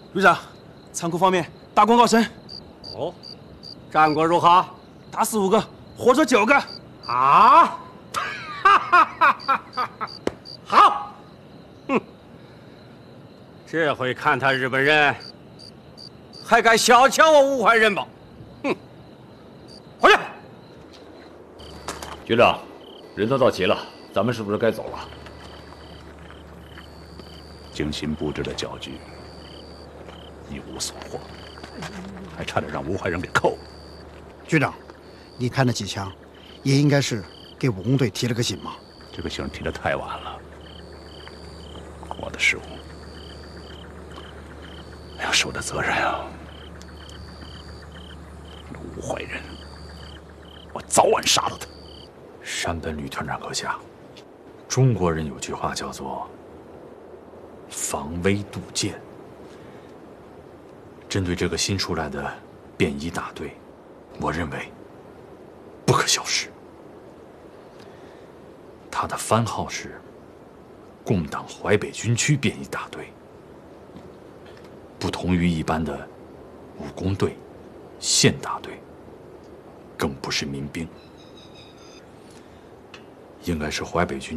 旅长，仓库方面打广告声。 哦，战果如何？ 打死5个，活着9个。 啊！哈哈哈哈哈！好，哼，这回看他日本人还敢小瞧我吴怀仁吗？哼！回去。 局长，人都到齐了，咱们是不是该走了？ 精心布置的搅局，一无所获，还差点让吴怀仁给扣了。 局长，你看那几枪，也应该是给武工队提了个醒嘛。 这个醒提得太晚了，我的失误，我要受的责任啊！吴怀仁，我早晚杀了他。 山本旅团长阁下，中国人有句话叫做“防微杜渐”。针对这个新出来的便衣大队，我认为不可小视。他的番号是共党淮北军区便衣大队，不同于一般的武工队、县大队，更不是民兵，应该是淮北军